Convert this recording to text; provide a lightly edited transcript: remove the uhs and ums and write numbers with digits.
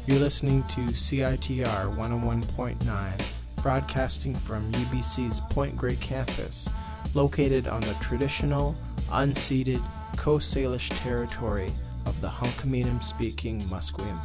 You're listening to CITR 101.9, broadcasting from UBC's Point Grey campus, located on the traditional, unceded Coast Salish territory of the Hunkaminam-speaking Musqueam